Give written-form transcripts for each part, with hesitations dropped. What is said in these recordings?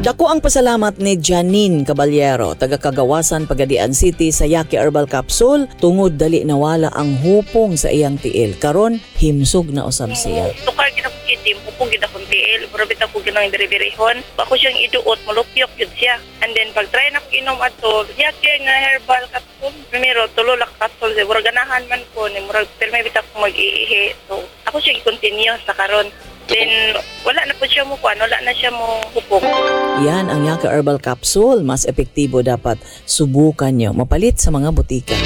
Dako ang pasalamat ni Janine Caballero, taga-Kagawasan, Pagadian City sa Yaki Herbal Capsule tungod dali nawala ang hupong sa iyang tiil. Karon himsog na usab siya. Tukar kita ko kitim, upong kita kong tiil, probit ako ginang diri-dirihon. Ako siyang iduot, malupyok yun siya. And then pag try na ko inom ato, Yaki nga Herbal Capsule. Primero, tulolak capsule, murag ganahan man ko, murag perme bita ko mag-iihi. So ako siyang i-continue sa karon. Then, wala na po siya mo kuan, wala na siya mo hupong. Yan ang Yaki Herbal Capsule. Mas epektibo, dapat subukan nyo. Mapalit sa mga butika.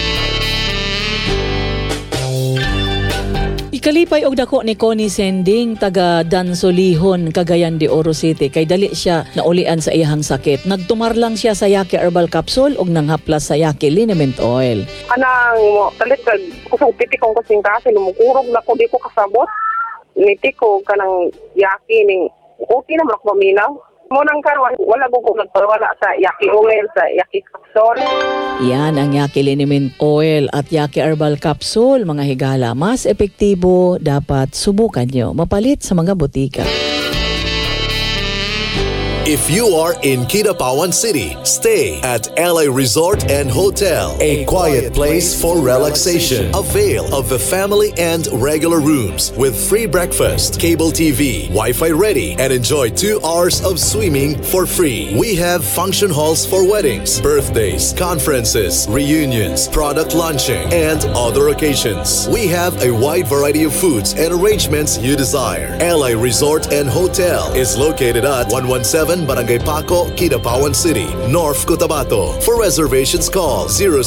Ikalipay og dako ni Connie Sending, taga Dansolihon, Cagayan de Oro City. Kay dali siya naulian sa iyahang sakit. Nagtumar lang siya sa Yaki Herbal Capsule og nanghaplas sa Yaki Liniment Oil. Anang mo, talit ka, kusang piti kong kasing kasi, lumukurog na ko, di ko kasabot. Niti ko kanang Yaki ning okay na ako paminaw. Mo nang karon wala ko nagpawala sa Yaki oil, sa Yaki capsule. Yan ang Yaki Liniment Oil at Yaki Herbal Capsule, mga higala. Mas epektibo, dapat subukan nyo. Mapalit sa mga butika. If you are in Kidapawan City, stay at LA Resort and Hotel, a quiet place for relaxation. Avail of the family and regular rooms with free breakfast, cable TV, Wi-Fi ready, and enjoy 2 hours of swimming for free. We have function halls for weddings, birthdays, conferences, reunions, product launching, and other occasions. We have a wide variety of foods and arrangements you desire. LA Resort and Hotel is located at 117 Barangay Paco, Kidapawan City, North Cotabato. For reservations, call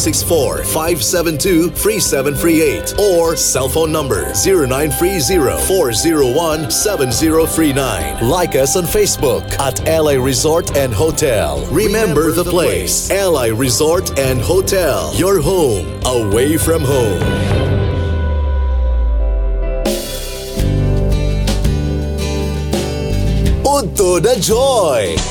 064-572-3738 or cell phone number 0930-401-7039. Like us on Facebook at LA Resort and Hotel. Remember the place, LA Resort and Hotel. Your home away from home. Udto na Joy!